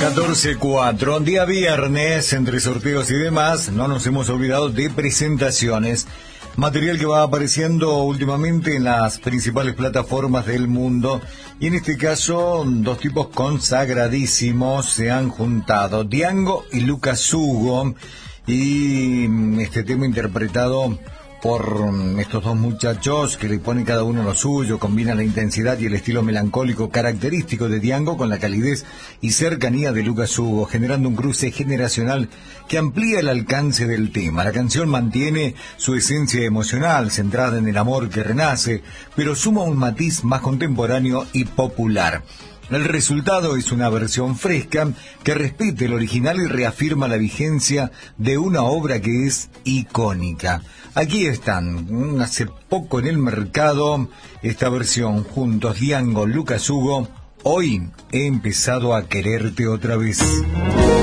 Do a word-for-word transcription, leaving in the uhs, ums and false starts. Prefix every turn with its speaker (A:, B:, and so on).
A: catorce cuatro, día viernes, entre sorteos y demás, no nos hemos olvidado de presentaciones. Material que va apareciendo últimamente en las principales plataformas del mundo. Y en este caso, dos tipos consagradísimos se han juntado. Django y Lucas Hugo. Y este tema interpretado por estos dos muchachos que le ponen cada uno lo suyo, combinan la intensidad y el estilo melancólico característico de Django con la calidez y cercanía de Lucas Hugo, generando un cruce generacional que amplía el alcance del tema. La canción mantiene su esencia emocional, centrada en el amor que renace, pero suma un matiz más contemporáneo y popular. El resultado es una versión fresca que respete el original y reafirma la vigencia de una obra que es icónica. Aquí están, hace poco en el mercado, esta versión juntos, Django, Lucas Hugo, Hoy he empezado a quererte otra vez.